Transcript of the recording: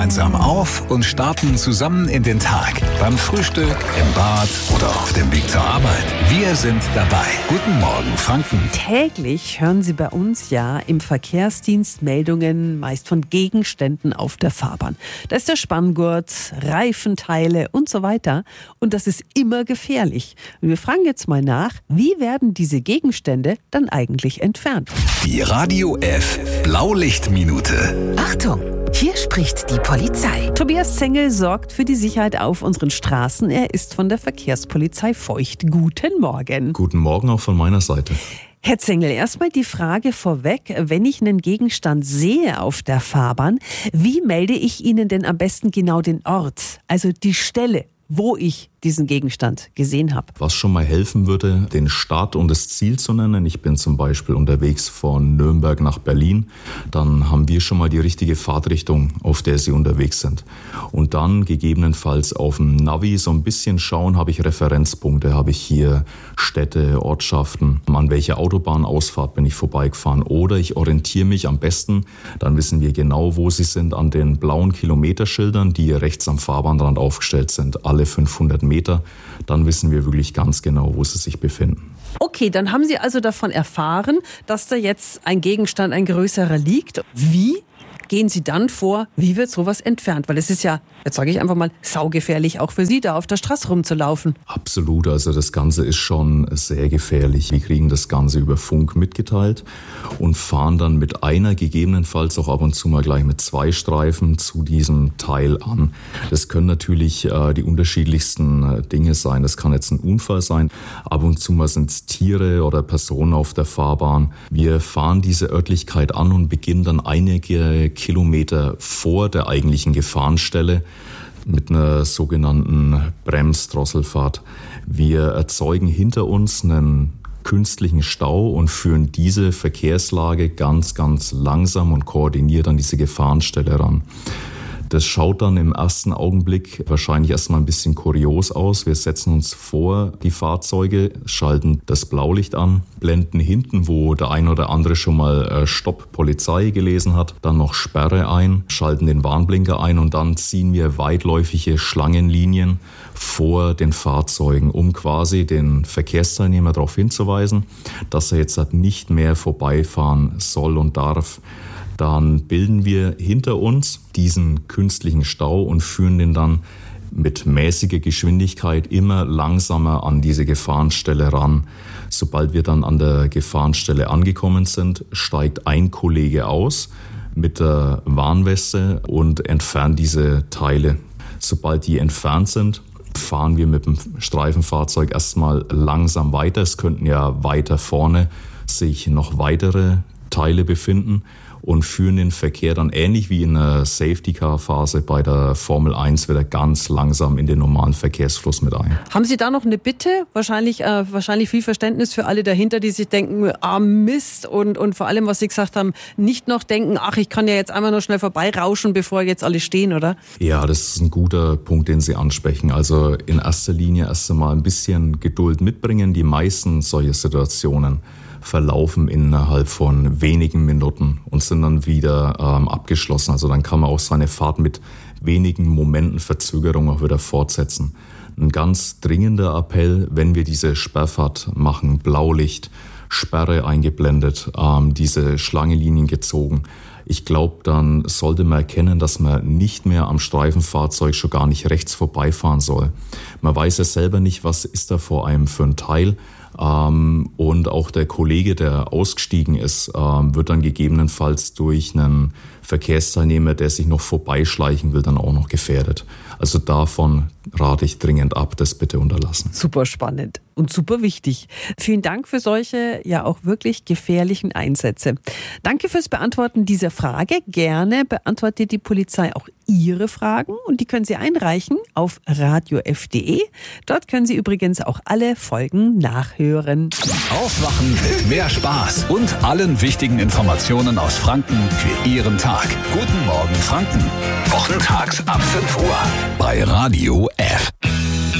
gemeinsam auf und starten zusammen in den Tag. Beim Frühstück, im Bad oder auf dem Weg zur Arbeit. Wir sind dabei. Guten Morgen, Franken. Täglich hören Sie bei uns ja im Verkehrsdienst Meldungen, meist von Gegenständen auf der Fahrbahn. Da ist der Spanngurt, Reifenteile und so weiter. Und das ist immer gefährlich. Und wir fragen jetzt mal nach, wie werden diese Gegenstände dann eigentlich entfernt? Die Radio F Blaulichtminute. Achtung, hier spricht die Polizei. Tobias Zengel sorgt für die Sicherheit auf unseren Straßen. Er ist von der Verkehrspolizei Feucht. Guten Morgen. Guten Morgen auch von meiner Seite. Herr Zengel, erstmal die Frage vorweg, wenn ich einen Gegenstand sehe auf der Fahrbahn, wie melde ich Ihnen denn am besten genau den Ort, also die Stelle, wo ich diesen Gegenstand gesehen habe? Was schon mal helfen würde, den Start und das Ziel zu nennen. Ich bin zum Beispiel unterwegs von Nürnberg nach Berlin. Dann haben wir schon mal die richtige Fahrtrichtung, auf der Sie unterwegs sind. Und dann gegebenenfalls auf dem Navi so ein bisschen schauen, habe ich Referenzpunkte, habe ich hier Städte, Ortschaften, an welcher Autobahnausfahrt bin ich vorbeigefahren. Oder ich orientiere mich am besten, dann wissen wir genau, wo Sie sind, an den blauen Kilometerschildern, die rechts am Fahrbahnrand aufgestellt sind, alle 500 Meter, dann wissen wir wirklich ganz genau, wo sie sich befinden. Okay, dann haben Sie also davon erfahren, dass da jetzt ein Gegenstand, ein größerer liegt. Wie gehen Sie dann vor? Wie wird sowas entfernt? Weil es ist ja, jetzt sage ich einfach mal, saugefährlich auch für Sie, da auf der Straße rumzulaufen. Absolut, also das Ganze ist schon sehr gefährlich. Wir kriegen das Ganze über Funk mitgeteilt und fahren dann mit einer, gegebenenfalls auch ab und zu mal gleich mit 2 Streifen zu diesem Teil an. Das können natürlich die unterschiedlichsten Dinge sein. Das kann jetzt ein Unfall sein. Ab und zu mal sind es Tiere oder Personen auf der Fahrbahn. Wir fahren diese Örtlichkeit an und beginnen dann einige Kilometer vor der eigentlichen Gefahrenstelle mit einer sogenannten Bremsdrosselfahrt. Wir erzeugen hinter uns einen künstlichen Stau und führen diese Verkehrslage ganz, ganz langsam und koordiniert an diese Gefahrenstelle ran. Das schaut dann im ersten Augenblick wahrscheinlich erstmal ein bisschen kurios aus. Wir setzen uns vor die Fahrzeuge, schalten das Blaulicht an, blenden hinten, wo der ein oder andere schon mal Stopp Polizei gelesen hat, dann noch Sperre ein, schalten den Warnblinker ein und dann ziehen wir weitläufige Schlangenlinien vor den Fahrzeugen, um quasi den Verkehrsteilnehmer darauf hinzuweisen, dass er jetzt halt nicht mehr vorbeifahren soll und darf. Dann bilden wir hinter uns diesen künstlichen Stau und führen den dann mit mäßiger Geschwindigkeit immer langsamer an diese Gefahrenstelle ran. Sobald wir dann an der Gefahrenstelle angekommen sind, steigt ein Kollege aus mit der Warnweste und entfernt diese Teile. Sobald die entfernt sind, fahren wir mit dem Streifenfahrzeug erstmal langsam weiter. Es könnten ja weiter vorne sich noch weitere Teile befinden und führen den Verkehr dann ähnlich wie in der Safety-Car-Phase bei der Formel 1 wieder ganz langsam in den normalen Verkehrsfluss mit ein. Haben Sie da noch eine Bitte? Wahrscheinlich viel Verständnis für alle dahinter, die sich denken, Mist und vor allem, was Sie gesagt haben, nicht noch denken, ich kann ja jetzt einmal noch schnell vorbeirauschen, bevor jetzt alle stehen, oder? Ja, das ist ein guter Punkt, den Sie ansprechen. Also in erster Linie erst einmal ein bisschen Geduld mitbringen. Die meisten solche Situationen verlaufen innerhalb von wenigen Minuten und sind dann wieder abgeschlossen. Also dann kann man auch seine Fahrt mit wenigen Momenten Verzögerung auch wieder fortsetzen. Ein ganz dringender Appell, wenn wir diese Sperrfahrt machen, Blaulicht, Sperre eingeblendet, diese Schlangenlinien gezogen. Ich glaube, dann sollte man erkennen, dass man nicht mehr am Streifenfahrzeug schon gar nicht rechts vorbeifahren soll. Man weiß ja selber nicht, was ist da vor einem für ein Teil. Und auch der Kollege, der ausgestiegen ist, wird dann gegebenenfalls durch einen Verkehrsteilnehmer, der sich noch vorbeischleichen will, dann auch noch gefährdet. Also davon rate ich dringend ab, das bitte unterlassen. Super spannend und super wichtig. Vielen Dank für solche ja auch wirklich gefährlichen Einsätze. Danke fürs Beantworten dieser Frage. Gerne beantwortet die Polizei auch Ihre Fragen und die können Sie einreichen auf radiof.de. Dort können Sie übrigens auch alle Folgen nachhören. Aufwachen mit mehr Spaß und allen wichtigen Informationen aus Franken für Ihren Tag. Guten Morgen Franken. Wochentags ab 5 Uhr bei Radio